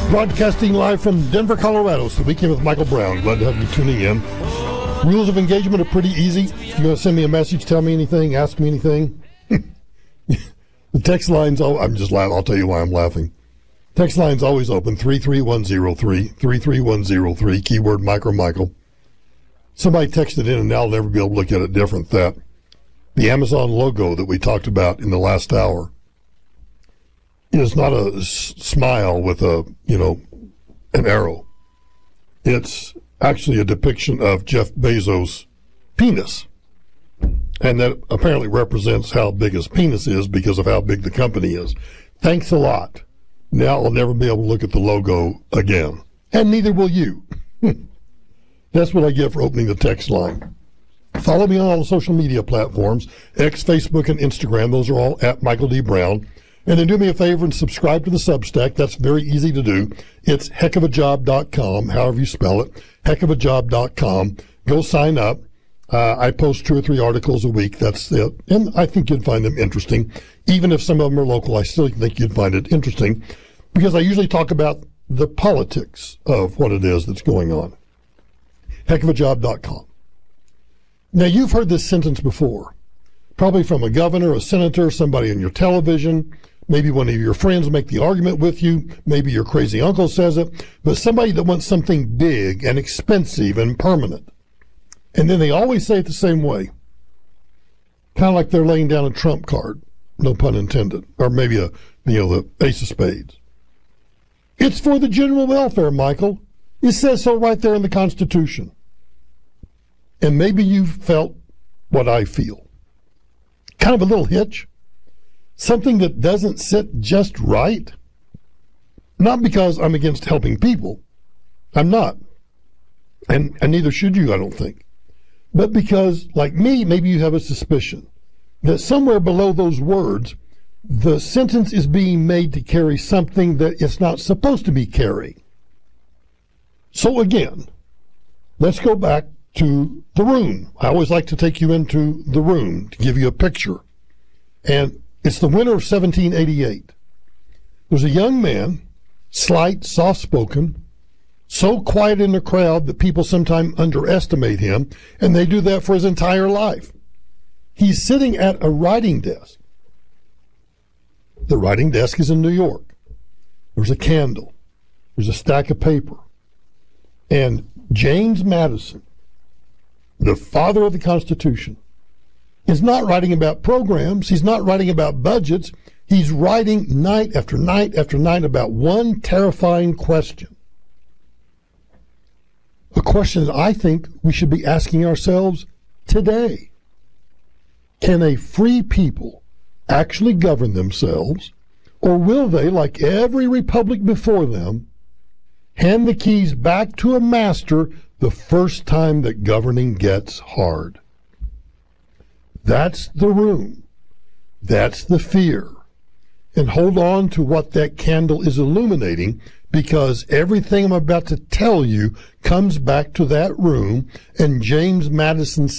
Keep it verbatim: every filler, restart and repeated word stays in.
Broadcasting live from Denver, Colorado. It's the Weekend with Michael Brown. Glad to have you tuning in. Rules of engagement are pretty easy. If you want to send me a message, tell me anything, ask me anything. The text line's, oh, I'm just laughing. I'll tell you why I'm laughing. Text line's always open, three three one zero three, three three one zero three, keyword Micro Michael. Somebody texted in, and I'll never be able to look at it different, that the Amazon logo that we talked about in the last hour is not a s- smile with a, you know, an arrow. It's actually a depiction of Jeff Bezos' penis. And that apparently represents how big his penis is because of how big the company is. Thanks a lot. Now I'll never be able to look at the logo again. And neither will you. That's what I get for opening the text line. Follow me on all the social media platforms, X, Facebook, and Instagram. Those are all at Michael D. Brown. And then do me a favor and subscribe to the Substack. That's very easy to do. It's heck of a job dot com, however you spell it, heck of a job dot com. Go sign up. Uh, I post two or three articles a week. That's it. And I think you'd find them interesting. Even if some of them are local, I still think you'd find it interesting because I usually talk about the politics of what it is that's going on. heck of a job dot com. Now, you've heard this sentence before, probably from a governor, a senator, somebody on your television. Maybe one of your friends make the argument with you. Maybe your crazy uncle says it. But somebody that wants something big and expensive and permanent. And then they always say it the same way. Kind of like they're laying down a trump card. No pun intended. Or maybe a, you know, the ace of spades. It's for the general welfare, Michael. It says so right there in the Constitution. And maybe you've felt what I feel. Kind of a little hitch. Something that doesn't sit just right. Not because I'm against helping people. I'm not. And, and neither should you, I don't think. But because, like me, maybe you have a suspicion that somewhere below those words, the sentence is being made to carry something that it's not supposed to be carrying. So again, let's go back to the room. I always like to take you into the room to give you a picture. And it's the winter of seventeen eighty-eight. There's a young man, slight, soft-spoken, so quiet in the crowd that people sometimes underestimate him, and they do that for his entire life. He's sitting at a writing desk. The writing desk is in New York. There's a candle. There's a stack of paper. And James Madison, the father of the Constitution, is not writing about programs. He's not writing about budgets. He's writing night after night after night about one terrifying question. A question that I think we should be asking ourselves today. Can a free people actually govern themselves, or will they, like every republic before them, hand the keys back to a master the first time that governing gets hard? That's the room. That's the fear. And hold on to what that candle is illuminating, because everything I'm about to tell you comes back to that room and James Madison